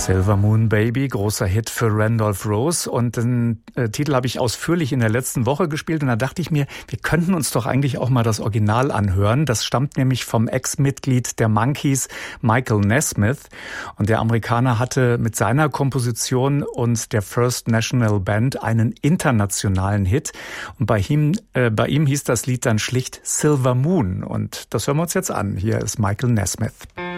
Silver Moon Baby, großer Hit für Randolph Rose, und den Titel habe ich ausführlich in der letzten Woche gespielt, und da dachte ich mir, wir könnten uns doch eigentlich auch mal das Original anhören. Das stammt nämlich vom Ex-Mitglied der Monkees, Michael Nesmith, und der Amerikaner hatte mit seiner Komposition und der First National Band einen internationalen Hit, und bei ihm hieß das Lied dann schlicht Silver Moon, und das hören wir uns jetzt an. Hier ist Michael Nesmith.